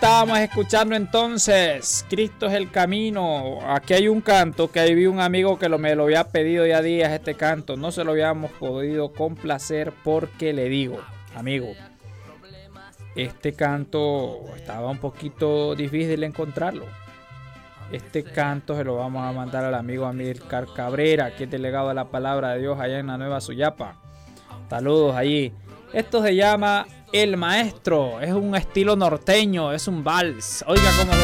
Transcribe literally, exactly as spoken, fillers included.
Estábamos escuchando entonces Cristo es el camino. Aquí hay un canto que ahí vi un amigo que lo, me lo había pedido ya días. Este canto no se lo habíamos podido complacer porque le digo, amigo, este canto estaba un poquito difícil encontrarlo. Este canto se lo vamos a mandar al amigo Amílcar Cabrera, que es delegado de la Palabra de Dios allá en la Nueva Suyapa. Saludos allí. Esto se llama El Maestro, es un estilo norteño, es un vals. Oiga cómo